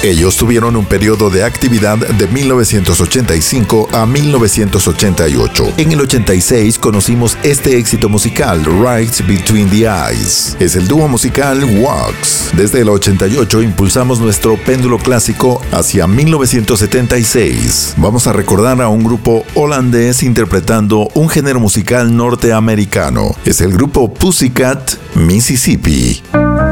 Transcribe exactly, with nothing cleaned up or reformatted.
Ellos tuvieron un periodo de actividad de mil novecientos ochenta y cinco a mil novecientos ochenta y ocho. En el ochenta y seis conocimos este éxito musical, Right Between the Eyes. Es el dúo musical Wax. Desde el ochenta y ocho impulsamos nuestro péndulo clásico hacia mil novecientos setenta y seis. Vamos a recordar a un grupo holandés interpretando un género musical norteamericano. Es el grupo Pussycat, Mississippi.